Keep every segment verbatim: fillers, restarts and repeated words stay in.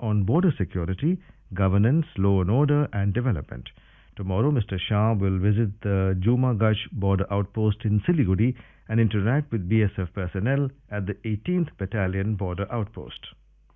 on border security, governance, law and order, and development. Tomorrow, Mister Shah will visit the Jumagaj border outpost in Siliguri and interact with B S F personnel at the eighteenth Battalion border outpost.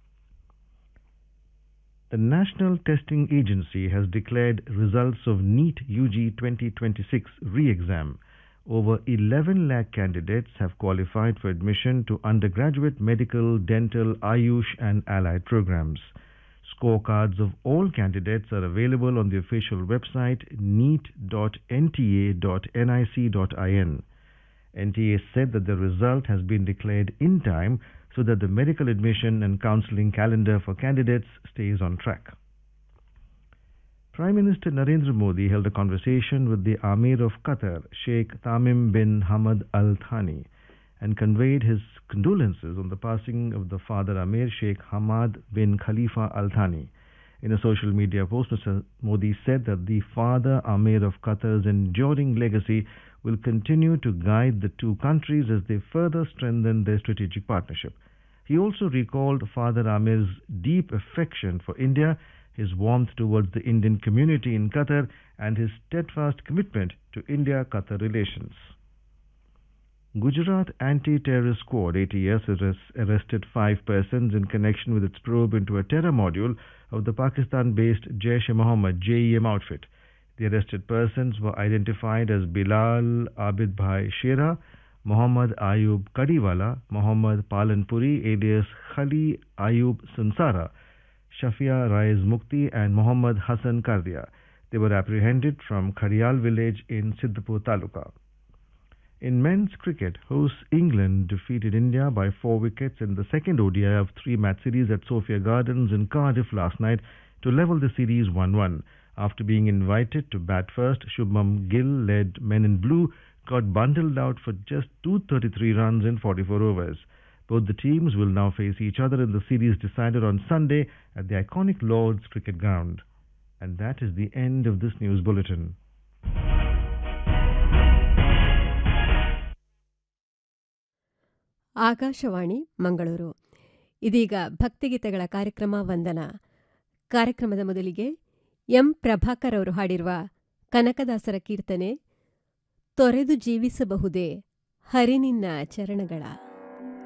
The National Testing Agency has declared results of NEET U G twenty twenty-six re-exam. Over eleven lakh candidates have qualified for admission to undergraduate medical, dental, Ayush and allied programs. Scorecards of all candidates are available on the official website neet dot n t a dot nic dot in. N T A said that the result has been declared in time so that the medical admission and counselling calendar for candidates stays on track. Prime Minister Narendra Modi held a conversation with the Amir of Qatar, Sheikh Tamim bin Hamad Al Thani, and conveyed his condolences on the passing of the father Amir, Sheikh Hamad bin Khalifa Al Thani. In a social media post, Mister Modi said that the father Amir of Qatar's enduring legacy will continue to guide the two countries as they further strengthen their strategic partnership. He also recalled Father Amir's deep affection for India, his warmth towards the Indian community in Qatar, and his steadfast commitment to India-Qatar relations. Gujarat Anti-Terrorist Squad A T S has arrested five persons in connection with its probe into a terror module of the Pakistan-based Jaish-e-Mohammed J E M outfit. The arrested persons were identified as Bilal Abid Bhai Shera, Muhammad Ayub Kadiwala, Muhammad Palanpuri alias Khali Ayub Sansara, Shafia Raiz Mukti and Muhammad Hassan Kardia. They were apprehended from Khadial village in Siddhapur Taluka. In men's cricket, hosts England defeated India by four wickets in the second O D I of three-match series at Sophia Gardens in Cardiff last night to level the series one one. After being invited to bat first, Shubman Gill-led Men in Blue got bundled out for just two hundred thirty-three runs in forty-four overs. Both the teams will now face each other in the series decided on Sunday at the iconic Lord's Cricket Ground. And that is the end of this news bulletin. Akashvani Mangaluru. ಇದೀಗ ಭಕ್ತಿಗೀತೆಗಳ ಕಾರ್ಯಕ್ರಮ ವಂದನ. ಕಾರ್ಯಕ್ರಮದ ಮೊದಲಿಗೆ M Prabhakar ಅವರು ಹಾಡಿರುವ ಕನಕದಾಸರ ಕೀರ್ತನೆ ತೊರೆದು ಜೀವಿಸಬಹುದೇ ಹರಿನಿನ್ನ ಚರಣಗಳ.